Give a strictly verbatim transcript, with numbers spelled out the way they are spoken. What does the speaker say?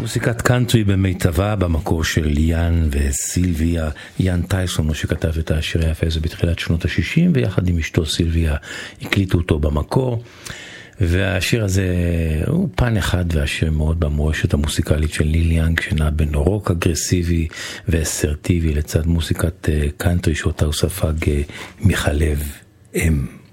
מוזיקת קאנטרי במיטבה במקור של יאן וסילביה, יאן טייסון הוא שכתב את השירי היפה הזה בתחילת שנות ה-שישים, ויחד עם אשתו סילביה הקליטו אותו במקור, והשיר הזה הוא פן אחד והשיר מאוד במורשת המוסיקלית של ניל יאנג, שנע בין רוק אגרסיבי ואסרטיבי לצד מוזיקת קאנטרי שאותה הוא ספג מחלב אם.